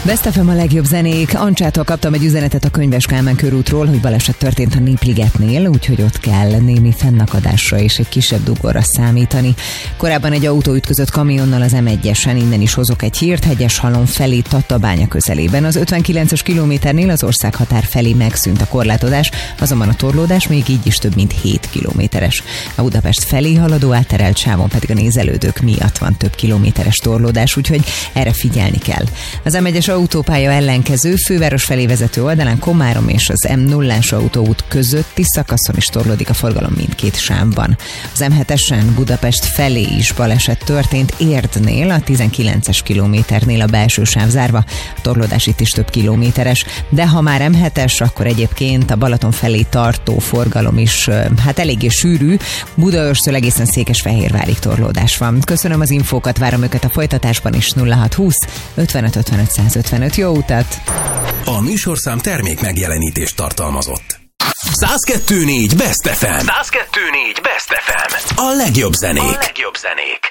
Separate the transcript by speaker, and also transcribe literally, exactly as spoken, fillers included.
Speaker 1: Best ef em a legjobb zenék. Ancsától kaptam egy üzenetet a Könyves Kálmán körútról, hogy baleset történt a Népligetnél, úgyhogy ott kell némi fennakadásra és egy kisebb dugóra számítani. Korábban egy autó ütközött kamionnal az em egyesen, innen is hozok egy hírt, Hegyeshalom felé Tatabánya közelében. Az ötvenkilences kilométernél az országhatár felé megszűnt a korlátozás, azonban a torlódás még így is több mint hét kilométeres. A Budapest felé haladó átterelt sávon pedig a nézelődők miatt van több kilométeres torlódás, úgyhogy erre figyelni kell. Az em egyes autópálya ellenkező főváros felé vezető oldalán Komárom és az em nullás autóút közötti szakaszon is torlódik a forgalom mindkét sávban. Az em hetesen Budapest felé is baleset történt Érdnél, a tizenkilences kilométernél a belső sáv zárva, a torlódás itt is több kilométeres, de ha már em hetes, akkor egyébként a Balaton felé tartó forgalom is hát eléggé sűrű, Budaörstől egészen Székesfehérvárig torlódás van. Köszönöm az infókat, várom őket a folytatásban is. Nulla hat húsz ötvenöt ötvenöt száz ötvenöt. Jó utat!
Speaker 2: A műsorszám termék megjelenítést tartalmazott. száz kettő négy Best ef em. száz kettő négy Best ef em. A legjobb zenék. A legjobb zenék.